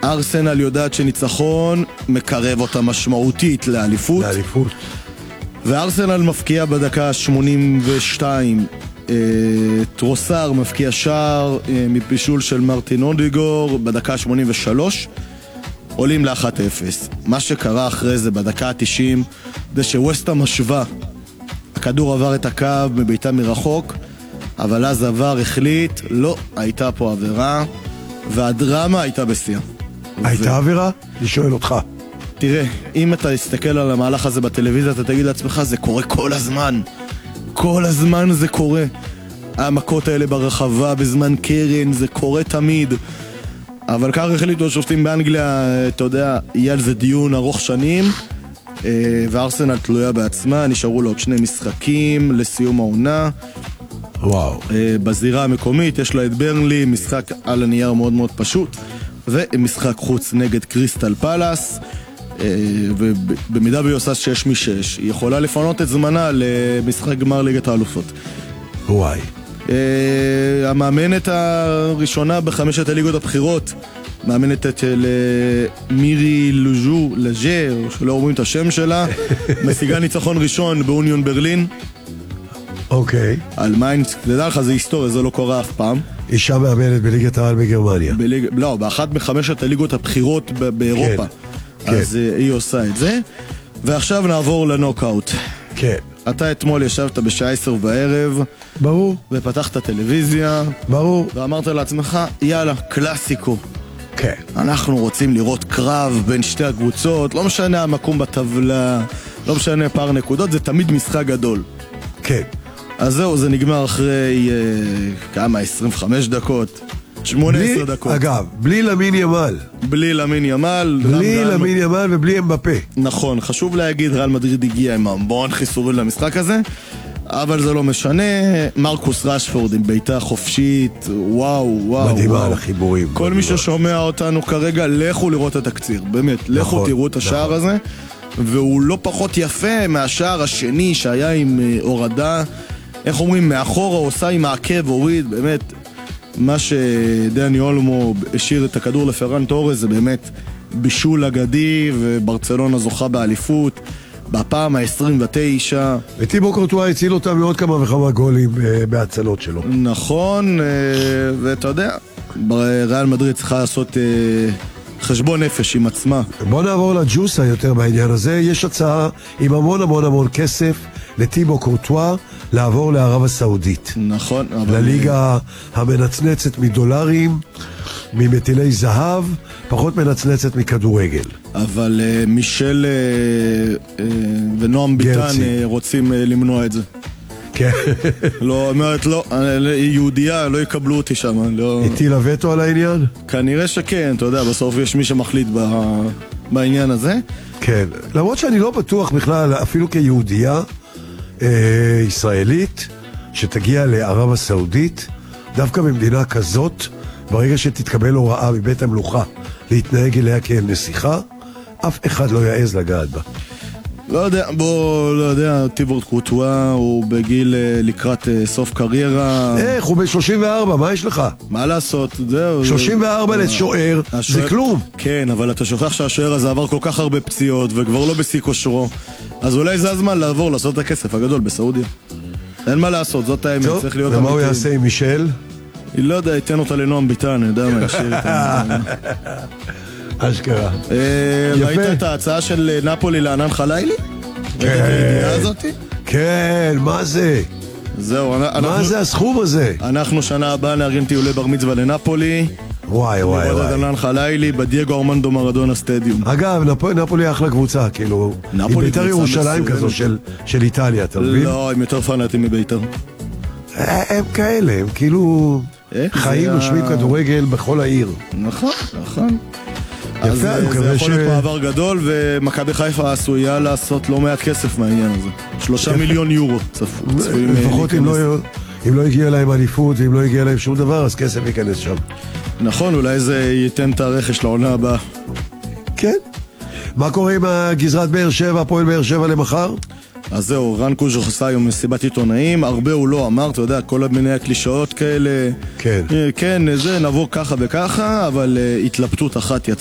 ארסנל יודעת שניצחון מקרב אותה משמעותית לאליפות. וארסנל מפקיע בדקה 82, טרוסר מפקיע שער מפישול של מרטין אודיגור בדקה 83, עולים ל-1-0. מה שקרה אחרי זה בדקה ה-90 זה שווסטהאם משווה, הכדור עבר את הקו מביתה מרחוק, אבל אז עבר החליט, לא, הייתה פה עבירה, והדרמה הייתה בשיאה. הייתה עבירה? אני שואל אותך. תראה, אם אתה תסתכל על המהלך הזה בטלוויזיה, אתה תגיד לעצמך, זה קורה כל הזמן. כל הזמן זה קורה. המכות האלה ברחבה, בזמן קרן, זה קורה תמיד. אבל כך החליטו השופטים באנגליה, אתה יודע, יהיה על זה דיון ארוך שנים, וארסנל תלויה בעצמה, נשארו לו עוד 2 משחקים לסיום העונה. וואו. בזירה המקומית יש לה את ברנלי, משחק על הנייר מאוד מאוד פשוט, ומשחק חוץ נגד קריסטל פלאס, ובמידה והיא עושה 6 מ-6, היא יכולה לפנות את זמנה למשחק גמר ליגת האלופות. וואי. המאמנת הראשונה ב5 הליגות הבחירות, מאמנת את מירי לג'ה, שלא אומרים את השם שלה, משיגה ניצחון ראשון באוניון ברלין. אוקיי. על מיינדס, תדע לך, זה היסטוריה, זה לא קורה אף פעם. אישה מאמנת בליגת העל בגרמניה. לא, באחת מ5 הליגות הבחירות באירופה. כן. אז היא עושה את זה. ועכשיו נעבור לנוקאוט. כן. אתה אתמול ישבת בשעה 10 בערב. ברור. ופתחת טלוויזיה. ברור. ואמרת לעצמך, יאללה, קלאסיקו. כן. אנחנו רוצים לראות קרב בין שתי הקבוצות, לא משנה המקום בטבלה, לא משנה פער נקודות, זה תמיד משחק גדול. כן. אז זהו, זה נגמר אחרי כמה? 25 דקות? 18 דקות. אגב, בלי למין ימל. בלי למין ימל. בלי למין ימל ובלי אמבפה. נכון, חשוב להגיד, ריאל מדריד הגיע עם המון חיסורים למשחק הזה, אבל זה לא משנה. מרקוס רשפורד עם ביתה חופשית, וואו, וואו. מדהימה על החיבורים. כל מי ששומע אותנו כרגע, לכו לראות את התקציר, באמת, לכו תראו את השער הזה, והוא לא פחות יפה מהשער השני שהיה עם הורדה, איך אומרים, מאחורה עושה עם העקב, הוריד, באמת, מה שדני אולמו השאיר את הכדור לפרן טורס, זה באמת בישול אגדי, וברצלונה זוכה באליפות בפעם ה-29. וטיבו קורטואה הציל אותם מעוד כמה וכמה גולים בהצלות שלו. נכון, ואתה יודע, ריאל מדריד צריכה לעשות חשבון נפש עם עצמה. בוא נעבור לג'וסה יותר בעניין הזה. יש הצעה עם המון המון המון כסף לטיבו קורטואה לעבור לערב הסעודית. נכון. לליגה המנצנצת מדולרים, ממטילי זהב, פחות מנצנצת מכדורגל. אבל מישל ונועם ביטן רוצים למנוע את זה. כן. לא, אומרת לא, יהודייה, לא יקבלו אותי שם. הטילה וטו על העניין? כנראה שכן, אתה יודע, בסוף יש מי שמחליט בעניין הזה. כן, למרות שאני לא בטוח בכלל, אפילו כיהודייה ישראלית, שתגיע לערב הסעודית, דווקא במדינה כזאת, ברגע שתתקבל הוראה מבית המלוכה להתנהג אליה כאל נסיכה, אף אחד לא יעז לגעת בה. לא יודע, לא יודע, טיבו קורטואה הוא בגיל לקראת סוף קריירה. איך, הוא ב-34, מה יש לך? מה לעשות, זהו. 34 לשוער, זה כלום. כן, אבל אתה שוכח שהשוער הזה עבר כל כך הרבה פציעות וכבר לא בשיא כושרו, אז אולי זה הזמן לעבור, לעשות את הכסף הגדול בסעודיה. אין מה לעשות, זאת האמת, צריך להיות אמיתיים. ומה הוא יעשה עם מישל? היא לא יודע, ייתן אותה לנועם ביטן, אני יודע מה ישאיר איתה. אשכרה. ראית את ההצעה של נפולי לענן חלילי? כן, מה זה? זהו, מה זה הסכום הזה? אנחנו שנה הבאה נארגן טיולי בר מצווה לנפולי. וואי וואי לראות וואי. את ענן חלילי בדייגו ארמנדו מרדונה סטדיום. אגב, נפולי אחלה קבוצה, כאילו, עם בית"ר ירושלים כזו של איטליה, אתה מבין? לא, הם יותר פנאטים מבית"ר. הם כאלה, הם כאילו חיים נושמים כדורגל בכל העיר. נכון, נכון. אז יפה, זה יכול להיות מעבר גדול, ומכבי חיפה עשויה לעשות לא מעט כסף מהעניין הזה. 3 מיליון יורו צפויים. לפחות אם לא הגיע להם אליפות, ואם לא הגיע להם שום דבר, אז כסף ייכנס שם. נכון, אולי זה ייתן את הרכש לעונה הבאה. כן. מה קורה עם הגזרת באר שבע, הפועל באר שבע למחר? אז זהו, רן קוז'וך עשה היום מסיבת עיתונאים, הרבה הוא לא אמר, אתה יודע, כל מיני הקלישאות כאלה. כן. כן, זה נבוא ככה וככה, אבל התלבטות אחת יצאה.